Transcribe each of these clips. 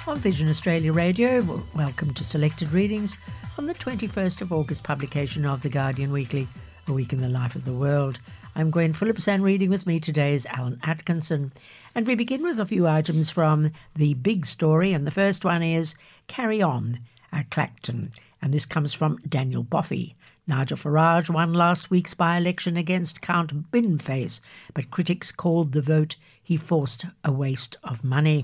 On Vision Australia Radio, welcome to Selected Readings on the 21st of August publication of The Guardian Weekly, A Week in the Life of the World. I'm Gwen Phillips, and reading with me today is Alan Atkinson. And we begin with a few items from the big story, and the first one is Carry On at Clacton, and this comes from Daniel Boffey. Nigel Farage won last week's by-election against Count Binface, but critics called the vote he forced a waste of money.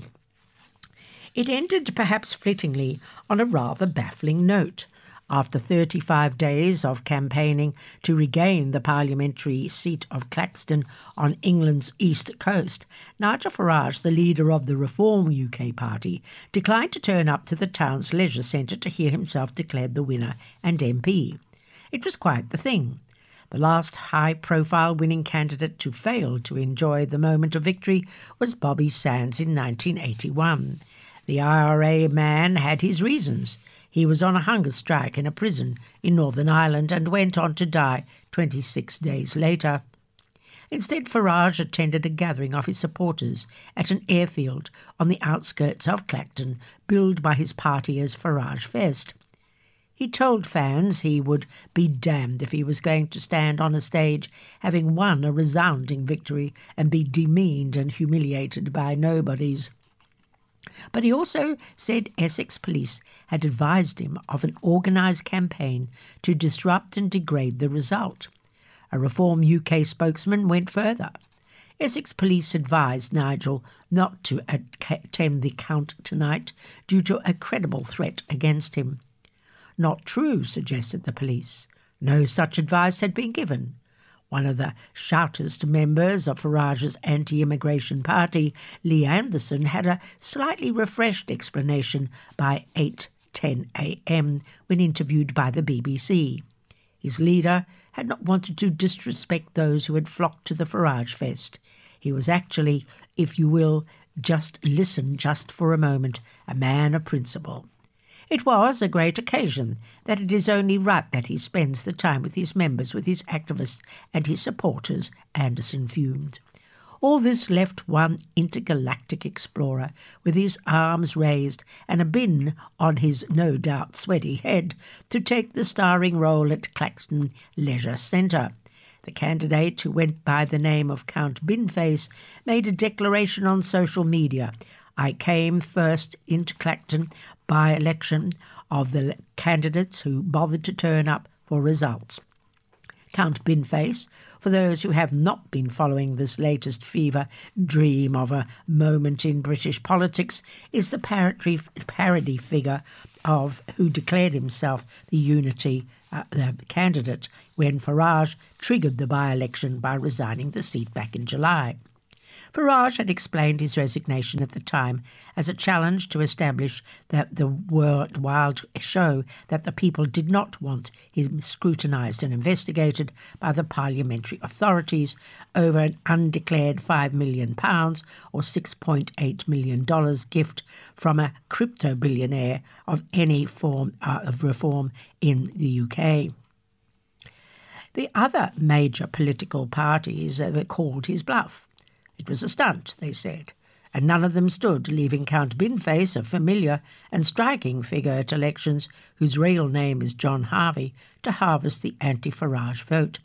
It ended perhaps flittingly on a rather baffling note. After 35 days of campaigning to regain the parliamentary seat of Claxton on England's east coast, Nigel Farage, the leader of the Reform UK party, declined to turn up to the town's leisure centre to hear himself declared the winner and MP. It was quite the thing. The last high-profile winning candidate to fail to enjoy the moment of victory was Bobby Sands in 1981. The IRA man had his reasons. He was on a hunger strike in a prison in Northern Ireland and went on to die 26 days later. Instead, Farage attended a gathering of his supporters at an airfield on the outskirts of Clacton, billed by his party as Farage Fest. He told fans he would be damned if he was going to stand on a stage having won a resounding victory and be demeaned and humiliated by nobodies. But he also said Essex police had advised him of an organised campaign to disrupt and degrade the result. A Reform UK spokesman went further. Essex police advised Nigel not to attend the count tonight due to a credible threat against him. Not true, suggested the police. No such advice had been given. One of the shoutest members of Farage's anti-immigration party, Lee Anderson, had a slightly refreshed explanation by 8:10 a.m. when interviewed by the BBC. His leader had not wanted to disrespect those who had flocked to the Farage Fest. He was actually, if you will, just listen just for a moment, a man of principle. It was a great occasion, that it is only right that he spends the time with his members, with his activists and his supporters, Anderson fumed. All this left one intergalactic explorer with his arms raised and a bin on his no doubt sweaty head to take the starring role at Claxton Leisure Centre. The candidate, who went by the name of Count Binface, made a declaration on social media. I came first into Clacton by-election of the candidates who bothered to turn up for results. Count Binface, for those who have not been following this latest fever dream of a moment in British politics, is the parody figure of who declared himself the candidate when Farage triggered the by-election by resigning the seat back in July. Farage had explained his resignation at the time as a challenge to establish that the worldwide show that the people did not want him scrutinised and investigated by the parliamentary authorities over an undeclared £5 million or $6.8 million gift from a crypto billionaire of any form of reform in the UK. The other major political parties called his bluff. It was a stunt, they said, and none of them stood, leaving Count Binface, a familiar and striking figure at elections whose real name is John Harvey, to harvest the anti-Farage vote.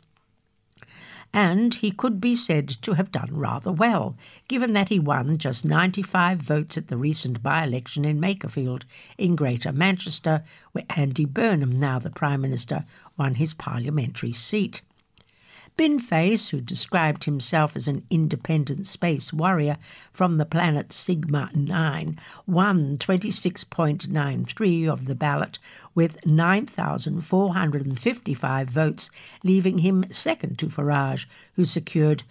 And he could be said to have done rather well, given that he won just 95 votes at the recent by-election in Makerfield in Greater Manchester, where Andy Burnham, now the Prime Minister, won his parliamentary seat. Binface, who described himself as an independent space warrior from the planet Sigma 9, won 26.93% of the ballot with 9,455 votes, leaving him second to Farage, who secured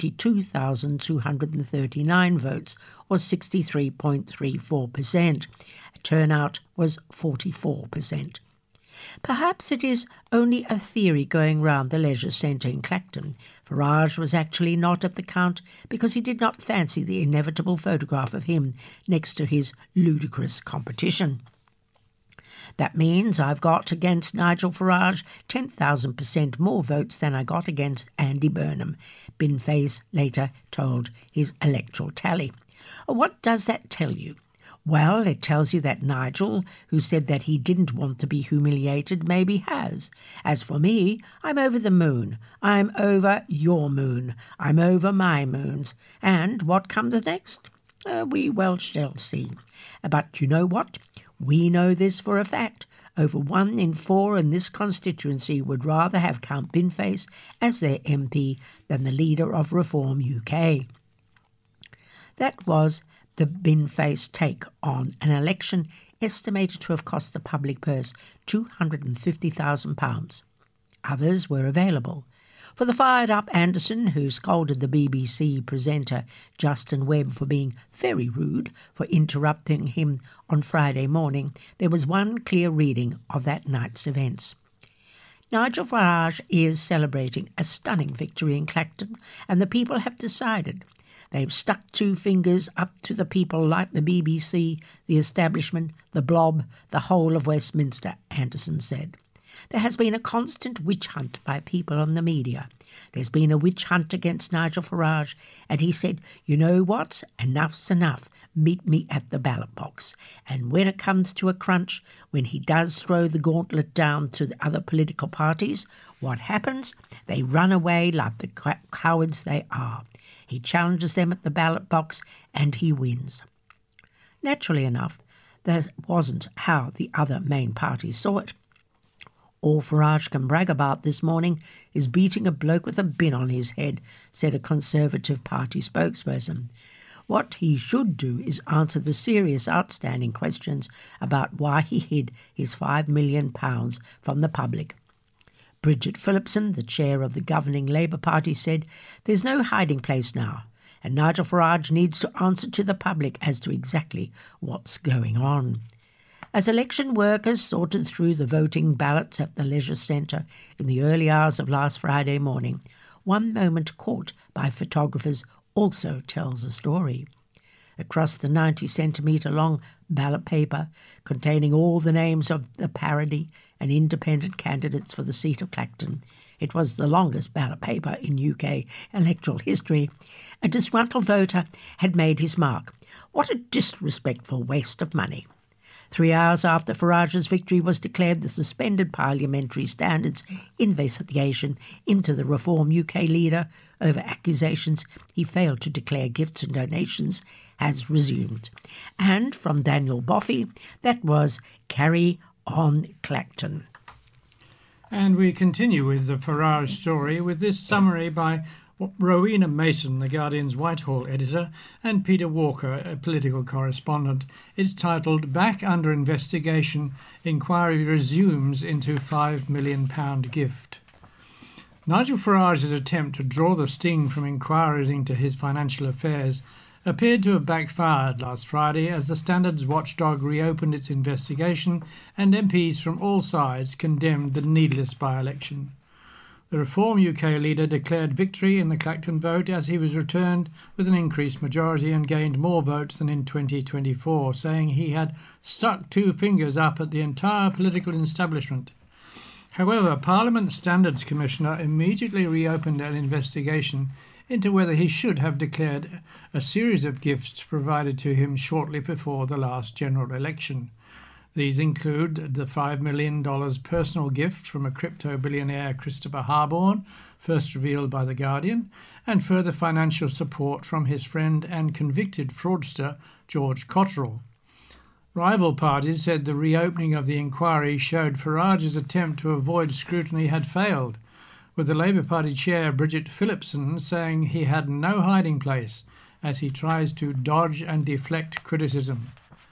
22,239 votes, or 63.34%. Turnout was 44%. Perhaps it is only a theory going round the leisure centre in Clacton. Farage was actually not at the count because he did not fancy the inevitable photograph of him next to his ludicrous competition. That means I've got against Nigel Farage 10,000% more votes than I got against Andy Burnham, Binface later told his electoral tally. What does that tell you? Well, it tells you that Nigel, who said that he didn't want to be humiliated, maybe has. As for me, I'm over the moon. I'm over your moon. I'm over my moons. And what comes next? We well shall see. But you know what? We know this for a fact. Over 1 in 4 in this constituency would rather have Count Binface as their MP than the leader of Reform UK. That was the Binface take on an election estimated to have cost the public purse £250,000. Others were available. For the fired-up Anderson, who scolded the BBC presenter Justin Webb for being very rude for interrupting him on Friday morning, there was one clear reading of that night's events. Nigel Farage is celebrating a stunning victory in Clacton, and the people have decided. They've stuck 2 fingers up to the people like the BBC, the establishment, the blob, the whole of Westminster, Anderson said. There has been a constant witch hunt by people on the media. There's been a witch hunt against Nigel Farage, and he said, you know what, enough's enough, meet me at the ballot box. And when it comes to a crunch, when he does throw the gauntlet down to the other political parties, what happens? They run away like the cowards they are. He challenges them at the ballot box, and he wins. Naturally enough, that wasn't how the other main parties saw it. All Farage can brag about this morning is beating a bloke with a bin on his head, said a Conservative Party spokesperson. What he should do is answer the serious outstanding questions about why he hid his £5 million from the public. Bridget Phillipson, the chair of the governing Labour Party, said, there's no hiding place now, and Nigel Farage needs to answer to the public as to exactly what's going on. As election workers sorted through the voting ballots at the Leisure Centre in the early hours of last Friday morning, one moment caught by photographers also tells a story. Across the 90-centimetre long ballot paper, containing all the names of the parody and independent candidates for the seat of Clacton, it was the longest ballot paper in UK electoral history, a disgruntled voter had made his mark. What a disrespectful waste of money. 3 hours after Farage's victory was declared, the suspended Parliamentary Standards investigation into the Reform UK leader over accusations he failed to declare gifts and donations has resumed. And from Daniel Boffey, that was Carry On Clacton. And we continue with the Farage story with this summary by Rowena Mason, The Guardian's Whitehall editor, and Peter Walker, a political correspondent. It's titled Back Under Investigation, Inquiry Resumes into £5 million Gift. Nigel Farage's attempt to draw the sting from inquiries into his financial affairs appeared to have backfired last Friday as the Standards watchdog reopened its investigation and MPs from all sides condemned the needless by-election. The Reform UK leader declared victory in the Clacton vote as he was returned with an increased majority and gained more votes than in 2024, saying he had stuck 2 fingers up at the entire political establishment. However, Parliament's Standards Commissioner immediately reopened an investigation into whether he should have declared a series of gifts provided to him shortly before the last general election. These include the $5 million personal gift from a crypto billionaire Christopher Harborne, first revealed by The Guardian, and further financial support from his friend and convicted fraudster George Cotterill. Rival parties said the reopening of the inquiry showed Farage's attempt to avoid scrutiny had failed, with the Labour Party chair Bridget Phillipson saying he had no hiding place as he tries to dodge and deflect criticism.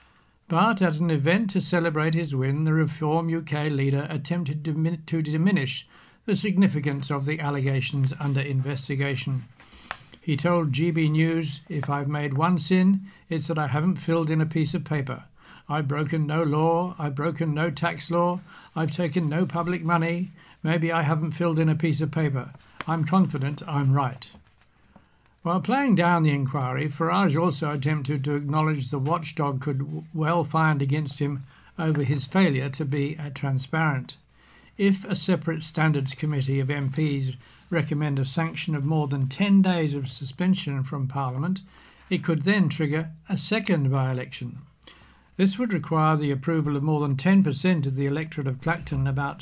But at an event to celebrate his win, the Reform UK leader attempted to diminish the significance of the allegations under investigation. He told GB News, "If I've made one sin, it's that I haven't filled in a piece of paper. I've broken no law, I've broken no tax law, I've taken no public money. Maybe I haven't filled in a piece of paper. I'm confident I'm right." While playing down the inquiry, Farage also attempted to acknowledge the watchdog could well find against him over his failure to be transparent. If a separate Standards Committee of MPs recommend a sanction of more than 10 days of suspension from Parliament, it could then trigger a second by-election. This would require the approval of more than 10% of the electorate of Clacton, about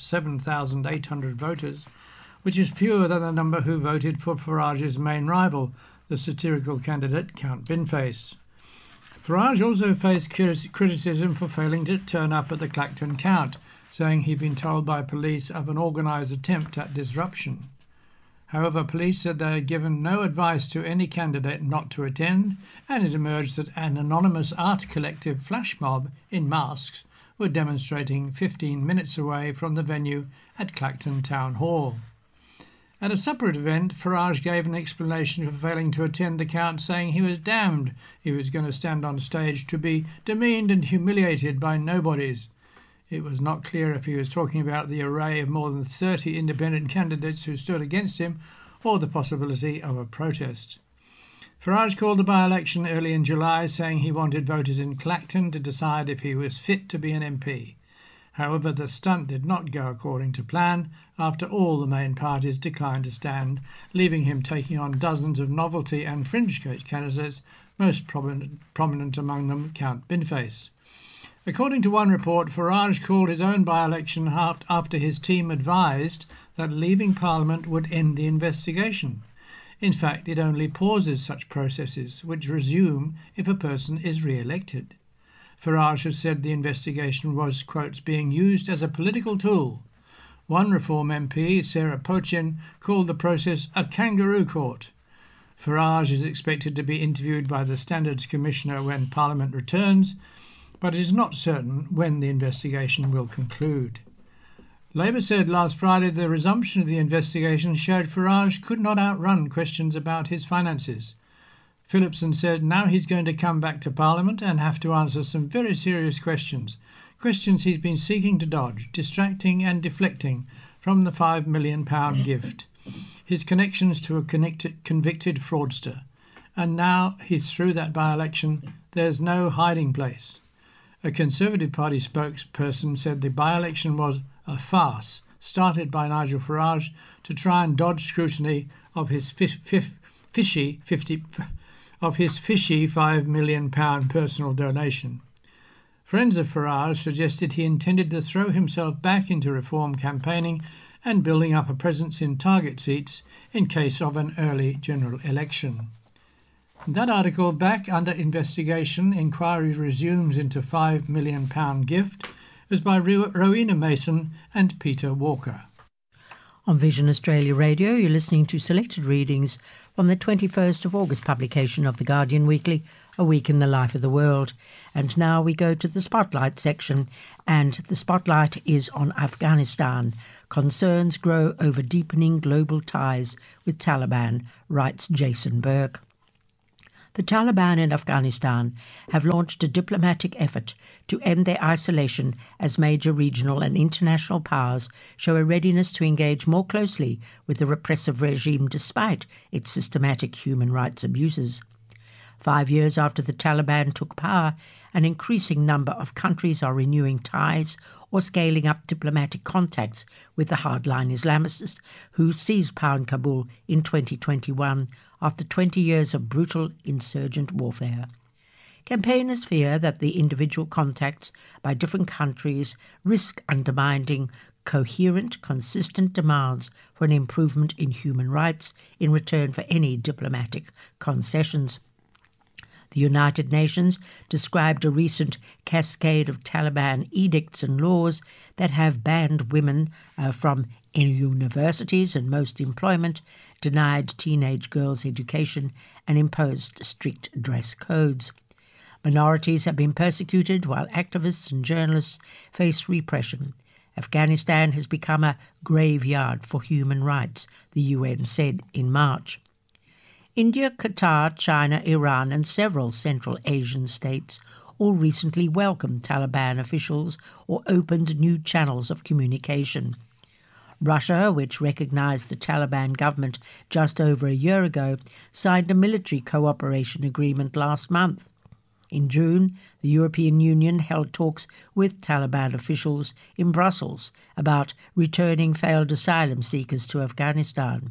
7,800 voters, which is fewer than the number who voted for Farage's main rival, the satirical candidate Count Binface. Farage also faced criticism for failing to turn up at the Clacton count, saying he'd been told by police of an organised attempt at disruption. However, police said they had given no advice to any candidate not to attend, and it emerged that an anonymous art collective flash mob in masks were demonstrating 15 minutes away from the venue at Clacton Town Hall. At a separate event, Farage gave an explanation for failing to attend the count, saying he was damned he was going to stand on stage to be demeaned and humiliated by nobodies. It was not clear if he was talking about the array of more than 30 independent candidates who stood against him or the possibility of a protest. Farage called the by-election early in July, saying he wanted voters in Clacton to decide if he was fit to be an MP. However, the stunt did not go according to plan after all the main parties declined to stand, leaving him taking on dozens of novelty and fringe candidates, most prominent among them Count Binface. According to one report, Farage called his own by-election after his team advised that leaving Parliament would end the investigation. In fact, it only pauses such processes, which resume if a person is re-elected. Farage has said the investigation was, quotes, being used as a political tool. One Reform MP, Sarah Pochin, called the process a kangaroo court. Farage is expected to be interviewed by the Standards Commissioner when Parliament returns, but it is not certain when the investigation will conclude. Labour said last Friday the resumption of the investigation showed Farage could not outrun questions about his finances. Phillipson said now he's going to come back to Parliament and have to answer some very serious questions he's been seeking to dodge, distracting and deflecting from the £5 million gift, his connections to a convicted fraudster. And now he's through that by-election, there's no hiding place. A Conservative Party spokesperson said the by-election was a farce started by Nigel Farage to try and dodge scrutiny of his fishy £5 million personal donation. Friends of Farage suggested he intended to throw himself back into reform campaigning and building up a presence in target seats in case of an early general election. That article, back under investigation, inquiry resumes into £5 million gift, is by Rowena Mason and Peter Walker. On Vision Australia Radio, you're listening to selected readings from the 21st of August publication of The Guardian Weekly, A Week in the Life of the World. And now we go to the Spotlight section, and the Spotlight is on Afghanistan. Concerns grow over deepening global ties with Taliban, writes Jason Burke. The Taliban in Afghanistan have launched a diplomatic effort to end their isolation as major regional and international powers show a readiness to engage more closely with the repressive regime despite its systematic human rights abuses. 5 years after the Taliban took power, an increasing number of countries are renewing ties or scaling up diplomatic contacts with the hardline Islamists who seized power in Kabul in 2021 after 20 years of brutal insurgent warfare. Campaigners fear that the individual contacts by different countries risk undermining coherent, consistent demands for an improvement in human rights in return for any diplomatic concessions. The United Nations described a recent cascade of Taliban edicts and laws that have banned women from universities and most employment, denied teenage girls education, and imposed strict dress codes. Minorities have been persecuted while activists and journalists face repression. Afghanistan has become a graveyard for human rights, the UN said in March. India, Qatar, China, Iran and several Central Asian states all recently welcomed Taliban officials or opened new channels of communication. Russia, which recognized the Taliban government just over a year ago, signed a military cooperation agreement last month. In June, the European Union held talks with Taliban officials in Brussels about returning failed asylum seekers to Afghanistan.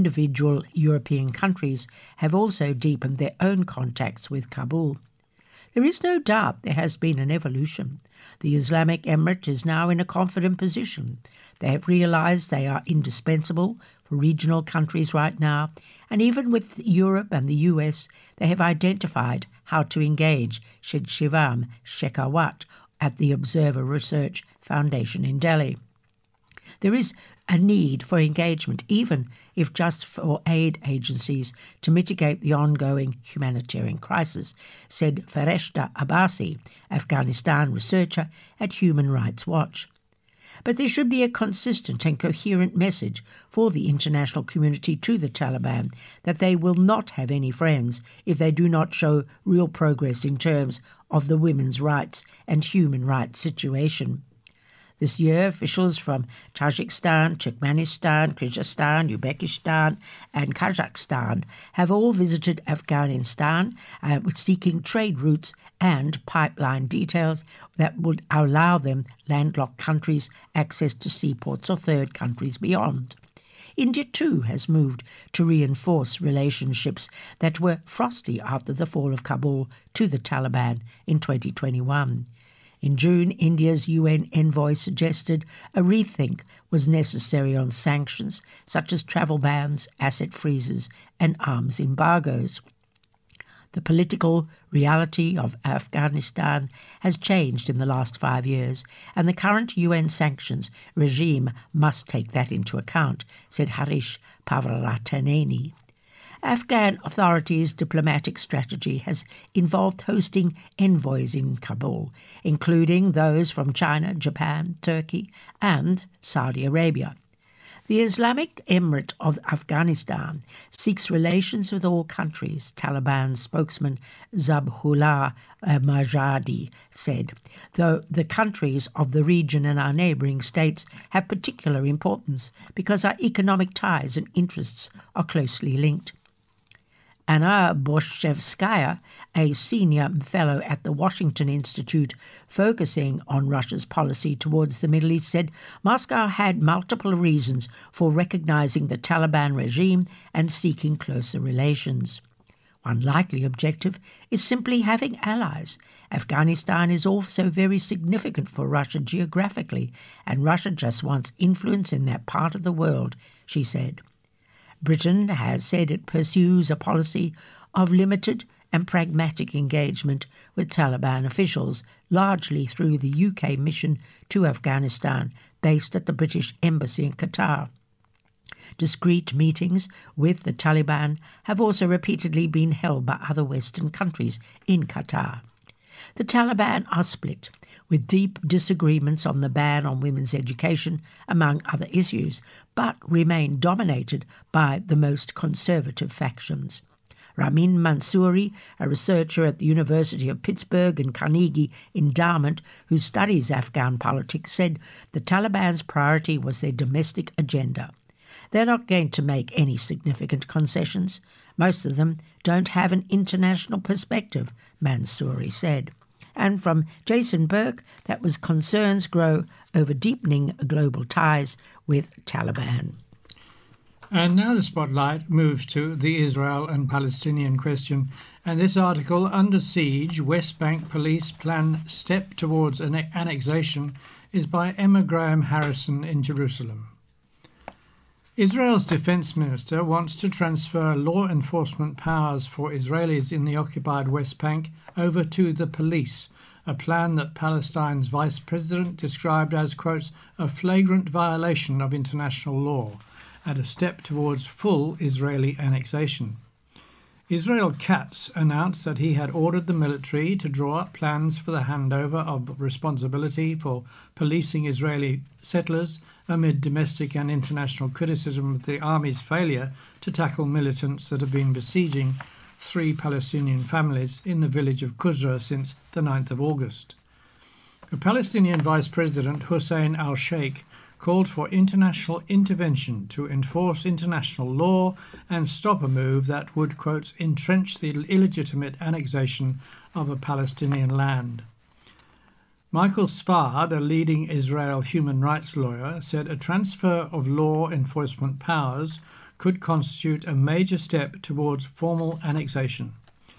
Individual European countries have also deepened their own contacts with Kabul. There is no doubt there has been an evolution. The Islamic Emirate is now in a confident position. They have realized they are indispensable for regional countries right now, and even with Europe and the US, they have identified how to engage, said Shivam Shekhawat at the Observer Research Foundation in Delhi. There is a need for engagement, even if just for aid agencies, to mitigate the ongoing humanitarian crisis, said Fareshta Abbasi, Afghanistan researcher at Human Rights Watch. But there should be a consistent and coherent message for the international community to the Taliban that they will not have any friends if they do not show real progress in terms of the women's rights and human rights situation. This year, officials from Tajikistan, Turkmenistan, Kyrgyzstan, Uzbekistan and Kazakhstan have all visited Afghanistan seeking trade routes and pipeline details that would allow them landlocked countries access to seaports or third countries beyond. India too has moved to reinforce relationships that were frosty after the fall of Kabul to the Taliban in 2021. In June, India's UN envoy suggested a rethink was necessary on sanctions such as travel bans, asset freezes and arms embargoes. The political reality of Afghanistan has changed in the last 5 years, and the current UN sanctions regime must take that into account, said Harish Pavaratneni. Afghan authorities' diplomatic strategy has involved hosting envoys in Kabul, including those from China, Japan, Turkey and Saudi Arabia. The Islamic Emirate of Afghanistan seeks relations with all countries, Taliban spokesman Zabihullah Mujahidi said, though the countries of the region and our neighbouring states have particular importance because our economic ties and interests are closely linked. Anna Borshevskaya, a senior fellow at the Washington Institute focusing on Russia's policy towards the Middle East, said Moscow had multiple reasons for recognizing the Taliban regime and seeking closer relations. One likely objective is simply having allies. Afghanistan is also very significant for Russia geographically, and Russia just wants influence in that part of the world, she said. Britain has said it pursues a policy of limited and pragmatic engagement with Taliban officials, largely through the UK mission to Afghanistan, based at the British Embassy in Qatar. Discreet meetings with the Taliban have also repeatedly been held by other Western countries in Qatar. The Taliban are split, with deep disagreements on the ban on women's education, among other issues, but remain dominated by the most conservative factions. Ramin Mansouri, a researcher at the University of Pittsburgh and Carnegie Endowment who studies Afghan politics, said the Taliban's priority was their domestic agenda. They're not going to make any significant concessions. Most of them don't have an international perspective, Mansouri said. And from Jason Burke, that was concerns grow over deepening global ties with Taliban. And now the spotlight moves to the Israel and Palestinian question. And this article, Under Siege, West Bank Police Plan Step Towards Annexation, is by Emma Graham Harrison in Jerusalem. Israel's defense minister wants to transfer law enforcement powers for Israelis in the occupied West Bank over to the police, a plan that Palestine's vice president described as, quote, a flagrant violation of international law and a step towards full Israeli annexation. Israel Katz announced that he had ordered the military to draw up plans for the handover of responsibility for policing Israeli settlers amid domestic and international criticism of the army's failure to tackle militants that have been besieging 3 Palestinian families in the village of Qusra since the 9th of August. The Palestinian Vice President Hussein al-Sheikh called for international intervention to enforce international law and stop a move that would, quote, entrench the illegitimate annexation of a Palestinian land. Michael Sfard, a leading Israel human rights lawyer, said a transfer of law enforcement powers could constitute a major step towards formal annexation.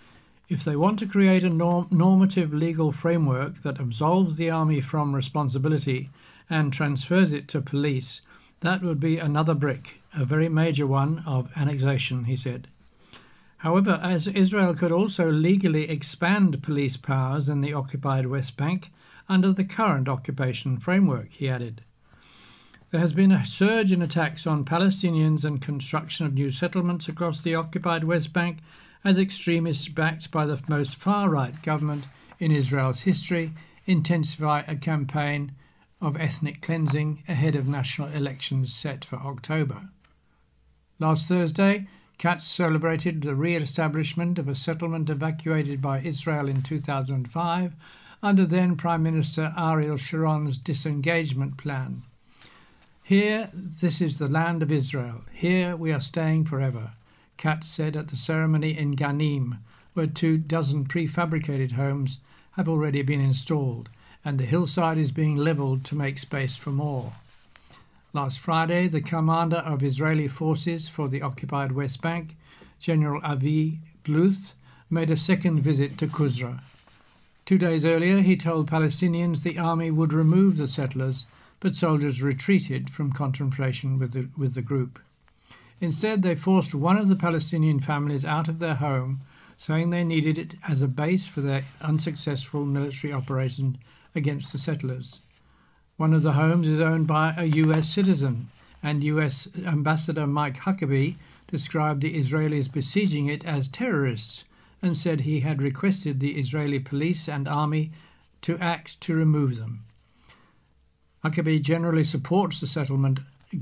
If they want to create a normative legal framework that absolves the army from responsibility and transfers it to police, that would be another brick, a very major one, of annexation, he said. However, as Israel could also legally expand police powers in the occupied West Bank under the current occupation framework, he added. There has been a surge in attacks on Palestinians and construction of new settlements across the occupied West Bank as extremists backed by the most far-right government in Israel's history intensify a campaign of ethnic cleansing ahead of national elections set for October. Last Thursday, Katz celebrated the re-establishment of a settlement evacuated by Israel in 2005 under then Prime Minister Ariel Sharon's disengagement plan. Here, this is the land of Israel. Here we are staying forever, Katz said at the ceremony in Ganim, where 24 prefabricated homes have already been installed, and the hillside is being levelled to make space for more. Last Friday, the commander of Israeli forces for the occupied West Bank, General Avi Bluth, made a second visit to Kusra. 2 days earlier, he told Palestinians the army would remove the settlers, but soldiers retreated from confrontation with the group. Instead, they forced one of the Palestinian families out of their home, saying they needed it as a base for their unsuccessful military operation against the settlers. One of the homes is owned by a U.S. citizen, and U.S. Ambassador Mike Huckabee described the Israelis besieging it as terrorists and said he had requested the Israeli police and army to act to remove them. Huckabee generally supports the settlement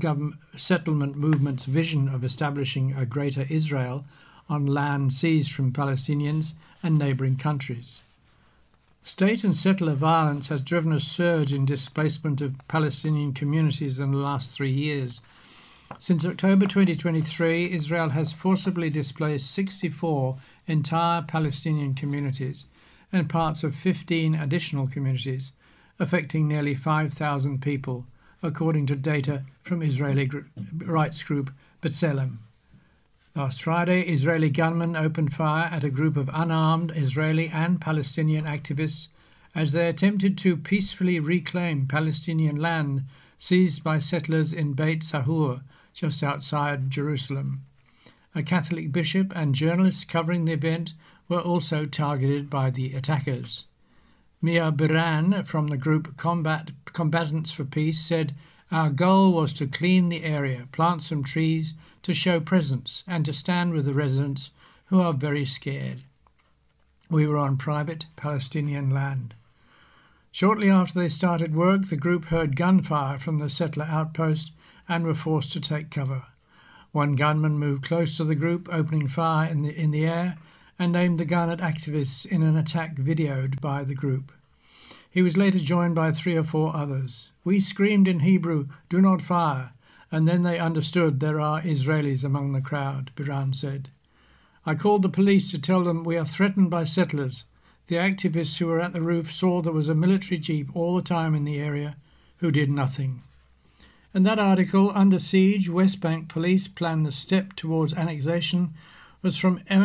movement's vision of establishing a greater Israel on land seized from Palestinians and neighbouring countries. State and settler violence has driven a surge in displacement of Palestinian communities in the last 3 years. Since October 2023, Israel has forcibly displaced 64 entire Palestinian communities and parts of 15 additional communities, affecting nearly 5,000 people, according to data from Israeli rights group B'Tselem. Last Friday, Israeli gunmen opened fire at a group of unarmed Israeli and Palestinian activists as they attempted to peacefully reclaim Palestinian land seized by settlers in Beit Sahur, just outside Jerusalem. A Catholic bishop and journalists covering the event were also targeted by the attackers. Mia Biran from the group Combatants for Peace said, "Our goal was to clean the area, plant some trees to show presence and to stand with the residents who are very scared. We were on private Palestinian land." Shortly after they started work, the group heard gunfire from the settler outpost and were forced to take cover. One gunman moved close to the group, opening fire in the air, and aimed the gun at activists in an attack videoed by the group. He was later joined by 3 or 4 others. "We screamed in Hebrew, 'Do not fire,' and then they understood there are Israelis among the crowd," Biran said. "I called the police to tell them we are threatened by settlers. The activists who were at the roof saw there was a military jeep all the time in the area who did nothing." And that article, "Under Siege, West Bank Police Plan the Step Towards Annexation," was from